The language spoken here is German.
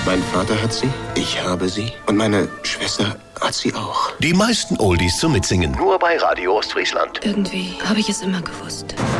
Mein Vater hat sie, ich habe sie und meine Schwester hat sie auch. Die meisten Oldies zum Mitsingen. Nur bei Radio Ostfriesland. Irgendwie habe ich es immer gewusst.